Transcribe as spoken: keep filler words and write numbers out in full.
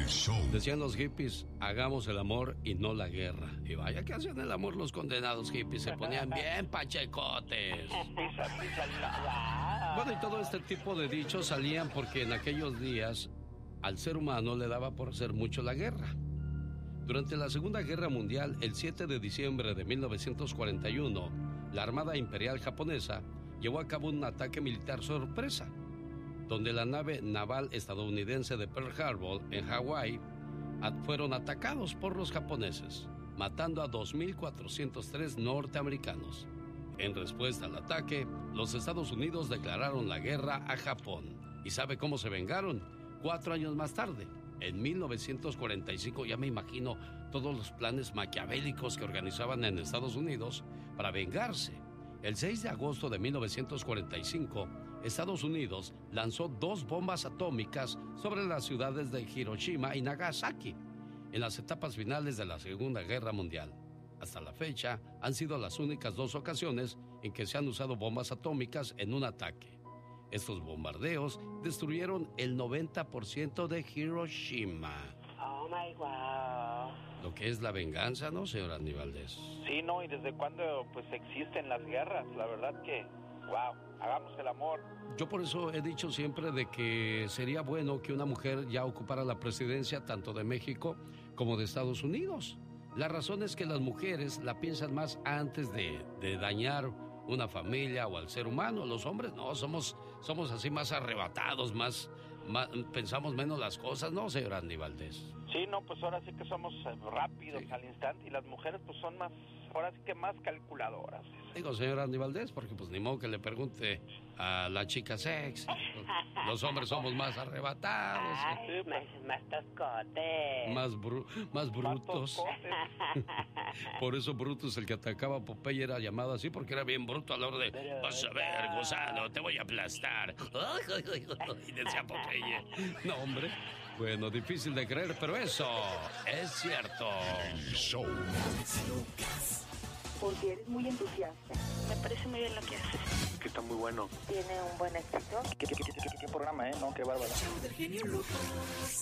Decían los hippies, hagamos el amor y no la guerra. Y vaya que hacían el amor los condenados hippies, se ponían bien pachecotes. Bueno, y todo este tipo de dichos salían porque en aquellos días al ser humano le daba por hacer mucho la guerra. Durante la Segunda Guerra Mundial, el siete de diciembre de mil novecientos cuarenta y uno, la Armada Imperial Japonesa llevó a cabo un ataque militar sorpresa, donde la nave naval estadounidense de Pearl Harbor, en Hawái, fueron atacados por los japoneses, matando a dos mil cuatrocientos tres norteamericanos. En respuesta al ataque, los Estados Unidos declararon la guerra a Japón. ¿Y sabe cómo se vengaron? Cuatro años más tarde, en mil novecientos cuarenta y cinco, ya me imagino todos los planes maquiavélicos que organizaban en Estados Unidos para vengarse. El seis de agosto de mil novecientos cuarenta y cinco, Estados Unidos lanzó dos bombas atómicas sobre las ciudades de Hiroshima y Nagasaki, en las etapas finales de la Segunda Guerra Mundial. Hasta la fecha, han sido las únicas dos ocasiones en que se han usado bombas atómicas en un ataque. Estos bombardeos destruyeron el noventa por ciento de Hiroshima. Oh my wow. Lo que es la venganza, ¿no, señor Andy Valdés? Sí, no, y desde cuándo pues existen las guerras, la verdad que, wow, hagamos el amor. Yo por eso he dicho siempre de que sería bueno que una mujer ya ocupara la presidencia tanto de México como de Estados Unidos. La razón es que las mujeres la piensan más antes de, de dañar una familia o al ser humano. Los hombres no, somos, somos así más arrebatados, más, más pensamos menos las cosas, ¿no, señor Andy Valdés? Sí, no, pues ahora sí que somos rápidos sí. al instante, y las mujeres pues son más, ahora sí que más calculadoras. Digo, señor Andy Valdés, porque pues ni modo que le pregunte a la chica sexy. Los hombres somos más arrebatados. Ay, más, más toscotes. Más, bru más brutos. Más Por eso Brutus, el que atacaba a Popeye, era llamado así, porque era bien bruto a la hora de, pero, vas a ver, gusano, te voy a aplastar. Y decía Popeye. No, hombre. Bueno, difícil de creer, pero eso es cierto. El show. Porque eres muy entusiasta. Me parece muy bien lo que haces. Que está muy bueno. Tiene un buen éxito. ¿Qué, qué, qué, qué, qué programa, eh? No, qué bárbaro.